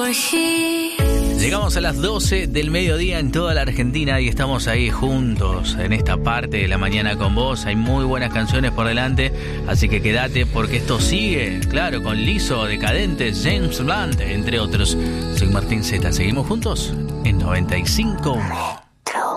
Llegamos a las 12 del mediodía en toda la Argentina y estamos ahí juntos en esta parte de la mañana con vos. Hay muy buenas canciones por delante, así que quédate porque esto sigue, claro, con Lizzo, Decadentes, James Blunt, entre otros. Soy Martín Zeta, seguimos juntos en 95.1.